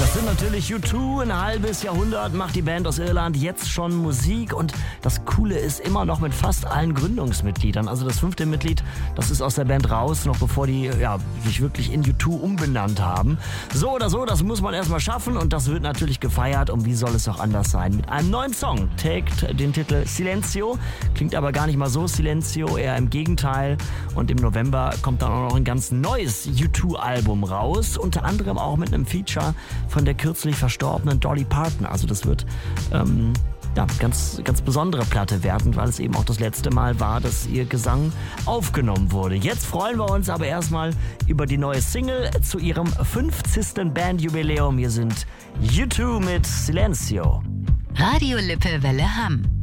Das sind natürlich U2, ein halbes Jahrhundert macht die Band aus Irland jetzt schon Musik und das Coole ist immer noch mit fast allen Gründungsmitgliedern. Also das 5. Mitglied, das ist aus der Band raus, noch bevor die sich wirklich in U2 umbenannt haben. So oder so, das muss man erstmal schaffen und das wird natürlich gefeiert und wie soll es auch anders sein? Mit einem neuen Song, trägt den Titel Silenzio, klingt aber gar nicht mal so Silenzio, eher im Gegenteil und im November kommt dann auch noch ein ganz neues U2-Album raus, unter anderem auch mit einem Feature von der kürzlich verstorbenen Dolly Parton. Also das wird ganz, ganz besondere Platte werden, weil es eben auch das letzte Mal war, dass ihr Gesang aufgenommen wurde. Jetzt freuen wir uns aber erstmal über die neue Single zu ihrem 50. Bandjubiläum. Hier sind U2 mit Silenzio. Radio Lippe Welle Hamm.